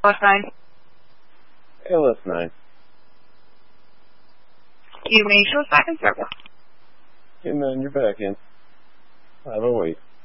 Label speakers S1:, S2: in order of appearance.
S1: LS9.
S2: LS9.
S1: You may show us back in service.
S2: And then you're back in. 508.